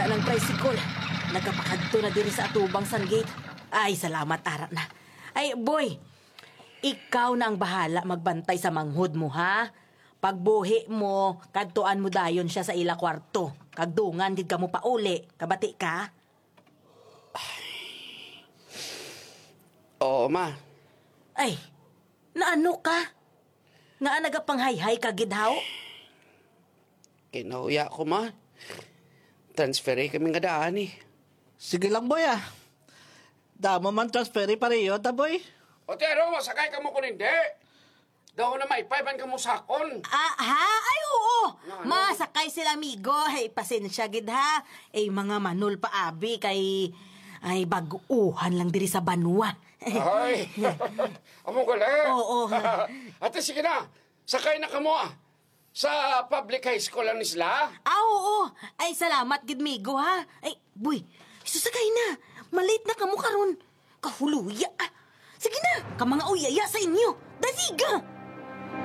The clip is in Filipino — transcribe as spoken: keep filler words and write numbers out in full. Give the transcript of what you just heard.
Wala ng tricycle. Nagkapakadto na diri sa atubang Sun Gate. Ay, salamat ara na. Ay, boy, ikaw na ang bahala magbantay sa manghod mo, ha? Pagbuhi mo, kadtuan mo dayon siya sa ila kwarto. Kagdungan, gid ka mo pa uli. Kabati ka? Oo, ma. Ay, naano ka? Nga nagapanghay-hay ka, gidhaw? Kinauya ko, ma. Transferi kami nga daan eh. Sige lang, boy, ah. Damo man transferi pareho, ta, boy. O tero, masakay ka mo kung hindi. Daw na maipayban ka mo sakon. Ah, ha? Ay, oo. Ano? Masakay sila, amigo. Ay, pasensya, gid ha. Ay, mga manol pa, abi, kay... Ay, baguuhan lang diri sa banwa. Ay, amo gali. Oo. Ate, sige na. Sakay na ka mo ah. Sa public high school lang sila. Ah, oo. Ay, salamat, gid migo, ha. Ay, boy, susakay na. Malate na kamo karon. Kahuluya, ah. Sige na, ka mga uyaya sa inyo. Daliga.